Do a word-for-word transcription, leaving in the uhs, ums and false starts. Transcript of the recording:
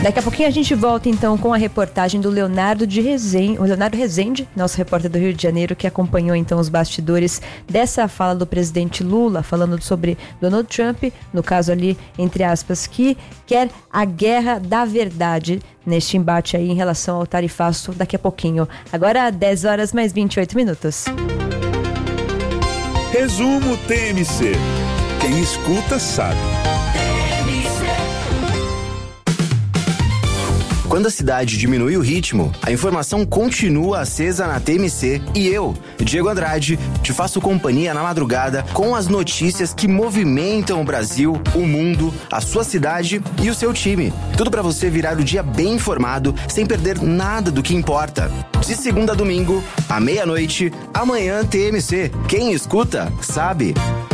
Daqui a pouquinho a gente volta então com a reportagem do Leonardo de Rezende, o Leonardo Rezende, nosso repórter do Rio de Janeiro, que acompanhou então os bastidores dessa fala do presidente Lula, falando sobre Donald Trump, no caso ali, entre aspas, que quer a guerra da verdade neste embate aí em relação ao tarifaço daqui a pouquinho. Agora dez horas mais vinte e oito minutos. Resumo T M C. Quem escuta sabe. Quando a cidade diminui o ritmo, a informação continua acesa na T M C e eu, Diego Andrade, te faço companhia na madrugada com as notícias que movimentam o Brasil, o mundo, a sua cidade e o seu time. Tudo para você virar o dia bem informado, sem perder nada do que importa. De segunda a domingo, à meia-noite, amanhã T M C. Quem escuta, sabe.